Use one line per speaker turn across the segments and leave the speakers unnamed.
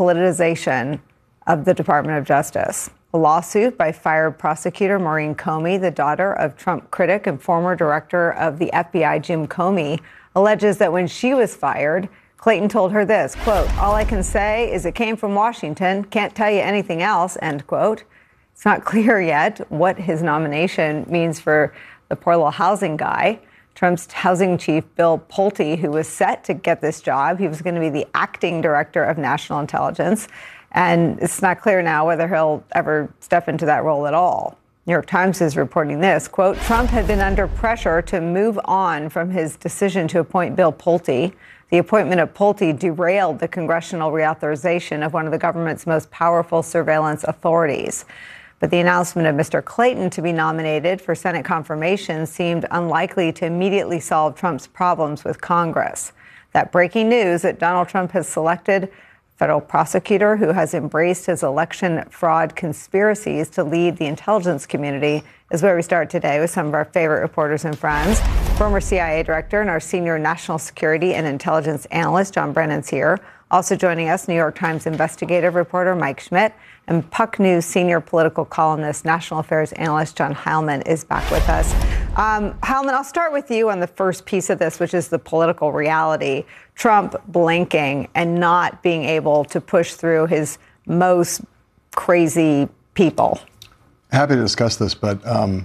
politicization of the Department of Justice. A lawsuit by fired prosecutor Maureen Comey, the daughter of Trump critic and former director of the FBI Jim Comey, alleges that when she was fired, Clayton told her this, quote, "All I can say is it came from Washington. Can't tell you anything else," end quote. It's not clear yet what his nomination means for the poor little housing guy. Trump's housing chief, Bill Pulte, who was set to get this job, he was going to be the acting director of national intelligence. And it's not clear now whether he'll ever step into that role at all. New York Times is reporting this, quote, "Trump had been under pressure to move on from his decision to appoint Bill Pulte. The appointment of Pulte derailed the congressional reauthorization of one of the government's most powerful surveillance authorities. But the announcement of Mr. Clayton to be nominated for Senate confirmation seemed unlikely to immediately solve Trump's problems with Congress. That breaking news that Donald Trump has selected federal prosecutor who has embraced his election fraud conspiracies to lead the intelligence community is where we start today with some of our favorite reporters and friends. Former CIA director and our senior national security and intelligence analyst, John Brennan's here. Also joining us, New York Times investigative reporter Mike Schmidt and Puck News senior political columnist, national affairs analyst John Heilman is back with us. Heilman, I'll start with you on the first piece of this, which is the political reality. Trump blinking and not being able to push through his most crazy people.
Happy to discuss this, but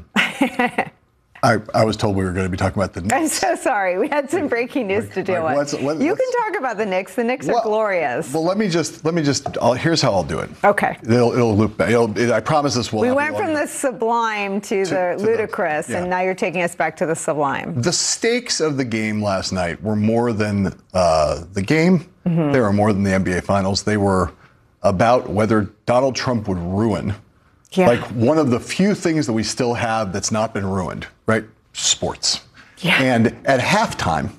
I was told we were going to be talking about the Knicks.
I'm so sorry. We had some breaking news to deal with. You can talk about the Knicks. The Knicks are glorious.
Well, let me just. Here's how I'll do it.
Okay.
It'll loop back. I promise this will.
We went from the sublime to the ludicrous, and now you're taking us back to the sublime.
The stakes of the game last night were more than the game. Mm-hmm. They were more than the NBA Finals. They were about whether Donald Trump would ruin. Yeah. Like one of the few things that we still have that's not been ruined, right? Sports. Yeah. And at halftime,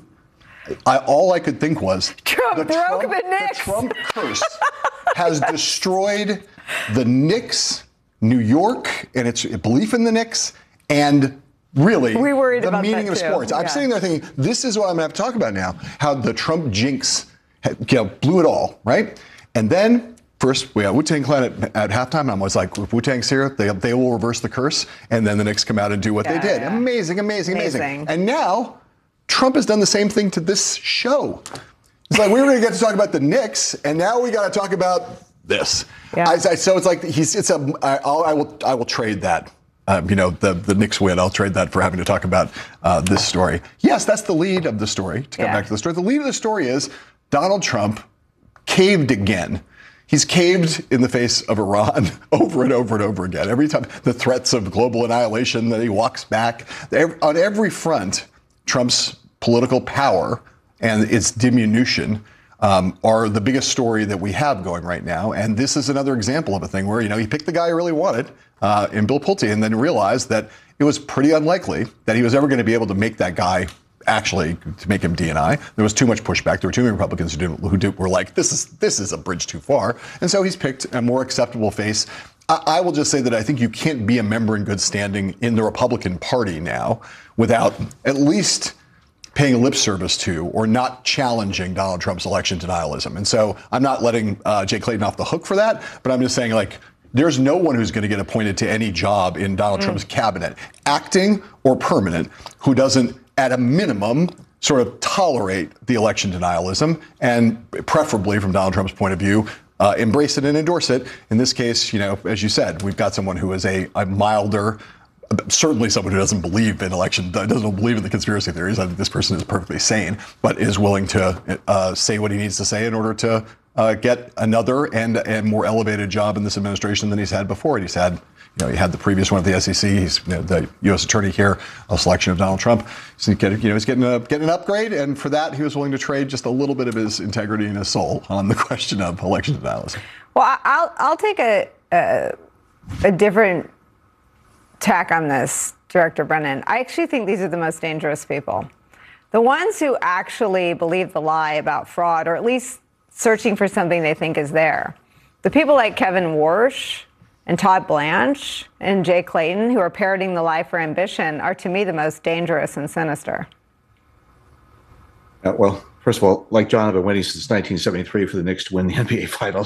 all I could think was
Trump broke the Knicks.
The Trump curse has destroyed the Knicks, New York, and its belief in the Knicks, and really the meaning of sports. I'm sitting there thinking, this is what I'm going to have to talk about now, how the Trump jinx blew it all, right? And then first, we got Wu-Tang Clan at halftime, and I was like, if Wu-Tang's here, they will reverse the curse, and then the Knicks come out and do what they did. Yeah. Amazing. And now, Trump has done the same thing to this show. It's like, we were going to get to talk about the Knicks, and now we got to talk about this. Yeah. So it's like, I will trade that. The Knicks win. I'll trade that for having to talk about this story. Yes, that's the lead of the story. To come back to the story, the lead of the story is Donald Trump caved again. He's caved in the face of Iran over and over and over again. Every time the threats of global annihilation that he walks back. On every front, Trump's political power and its diminution are the biggest story that we have going right now. And this is another example of a thing where, he picked the guy he really wanted in Bill Pulte and then realized that it was pretty unlikely that he was ever going to be able to make that guy actually to make him DNI. There was too much pushback. There were too many Republicans who were like, this is a bridge too far. And so he's picked a more acceptable face. I will just say that I think you can't be a member in good standing in the Republican Party now without at least paying lip service to or not challenging Donald Trump's election denialism. And so I'm not letting Jay Clayton off the hook for that, but I'm just saying, like, there's no one who's going to get appointed to any job in Donald Trump's cabinet, acting or permanent, who doesn't, at a minimum, sort of tolerate the election denialism and preferably, from Donald Trump's point of view, embrace it and endorse it. In this case, as you said, we've got someone who is a milder, certainly someone who doesn't believe in election, doesn't believe in the conspiracy theories. I think this person is perfectly sane, but is willing to say what he needs to say in order to get another and more elevated job in this administration than he's had before. And he's had, he had the previous one at the SEC. He's the U.S. attorney here, a selection of Donald Trump. So he's getting an upgrade, and for that he was willing to trade just a little bit of his integrity and his soul on the question of election denialism.
Well, I'll take a different tack on this, Director Brennan. I actually think these are the most dangerous people. The ones who actually believe the lie about fraud, or at least searching for something they think is there. The people like Kevin Warsh and Todd Blanche and Jay Clayton, who are parroting the lie for ambition, are to me the most dangerous and sinister.
Well, first of all, like John, I've been waiting since 1973 for the Knicks to win the NBA Finals.